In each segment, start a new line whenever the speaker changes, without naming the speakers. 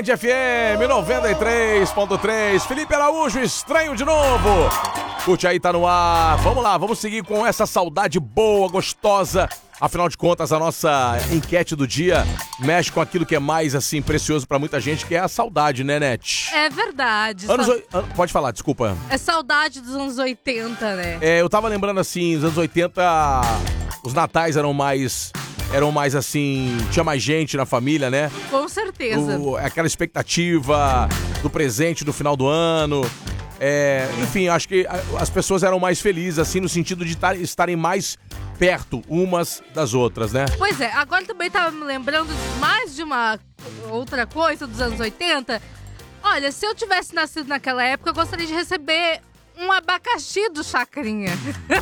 Band FM 93.3. Felipe Araújo, estranho de novo. Curte aí, tá no ar. Vamos lá, vamos seguir com essa saudade boa, gostosa. Afinal de contas, a nossa enquete do dia mexe com aquilo que é mais, assim, precioso pra muita gente, que é a saudade, né, Net?
É verdade.
Pode falar, desculpa.
É saudade dos anos 80, né?
Eu tava lembrando, assim, nos anos 80, os natais eram mais assim, tinha mais gente na família, né?
Com certeza.
Aquela expectativa do presente do final do ano. Enfim, acho que as pessoas eram mais felizes, assim, no sentido de estarem mais perto umas das outras, né?
Pois é, agora também tava me lembrando mais de uma outra coisa dos anos 80. Olha, se eu tivesse nascido naquela época, eu gostaria de receber um abacaxi do Chacrinha.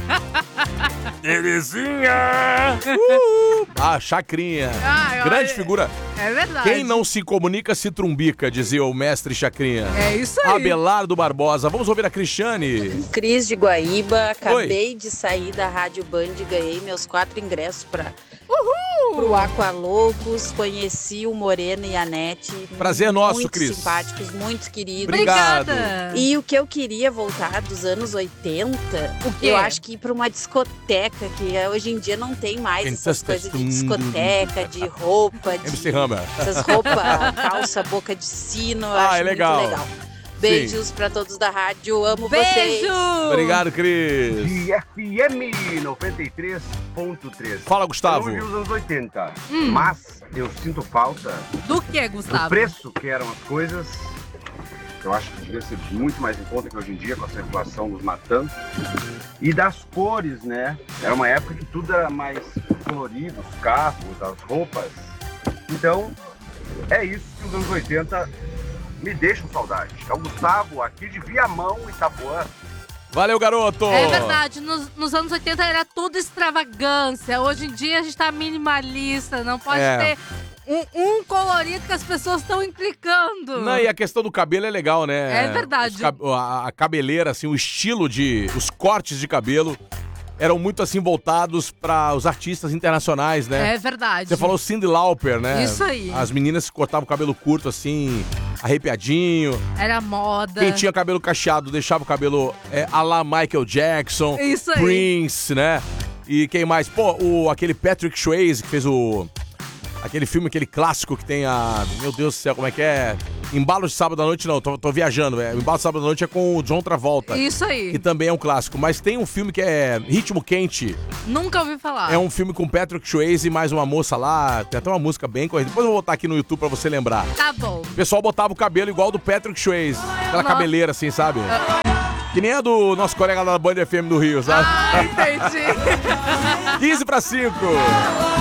Delicinha! Chacrinha. Grande figura.
É verdade.
Quem não se comunica se trumbica, dizia o mestre Chacrinha.
É isso aí.
Abelardo Barbosa. Vamos ouvir a Cristiane.
Cris de Guaíba, acabei de sair da Rádio Band e ganhei meus 4 ingressos pro Aqualoucos. Conheci o Moreno e a Nete.
Prazer nosso,
muito
Cris.
Muito simpáticos, muito queridos.
Obrigado.
E o que eu queria voltar dos anos 80, eu acho que ir pra uma discoteca, que hoje em dia não tem mais essas coisas de discoteca, de roupa, essas roupas, calça, boca de sino. Eu acho
legal.
muito legal. Beijos pra todos da rádio, amo vocês.
Obrigado, Cris.
De FM 93.3.
Fala, Gustavo.
Eu não vi os anos 80, mas eu sinto falta
do que, Gustavo?
do preço que eram as coisas. Eu acho que devia ser muito mais em conta que hoje em dia, com essa inflação nos matando. E das cores, né? Era uma época que tudo era mais colorido, os carros, as roupas. Então, é isso que os anos 80 me deixam saudade. É o Gustavo, aqui de Viamão, Itapuã.
Valeu, garoto!
É verdade, nos anos 80 era tudo extravagância. Hoje em dia a gente tá minimalista, não pode ter um colorido que as pessoas estão implicando.
Não, e a questão do cabelo é legal, né?
É verdade.
A cabeleira, assim, o estilo os cortes de cabelo eram muito, assim, voltados para os artistas internacionais, né?
É verdade.
Você falou Cyndi Lauper, né?
Isso aí.
As meninas cortavam o cabelo curto, assim, arrepiadinho.
Era moda.
Quem tinha cabelo cacheado deixava o cabelo à la Michael Jackson.
Isso aí.
Prince, né? E quem mais? Aquele Patrick Swayze que fez aquele filme, aquele clássico que tem meu Deus do céu, como é que é? Embalo de Sábado à Noite, não, tô viajando. Embalo de Sábado à Noite é com o John Travolta.
Isso aí.
Que também é um clássico. Mas tem um filme que é Ritmo Quente.
Nunca ouvi falar.
É um filme com Patrick Swayze e mais uma moça lá. Tem até uma música bem corrida. Depois eu vou botar aqui no YouTube pra você lembrar.
Tá bom.
O pessoal botava o cabelo igual do Patrick Swayze. Aquela cabeleira assim, sabe? Que nem a do nosso colega lá da Band FM do Rio, sabe?
Entendi.
15 para 5.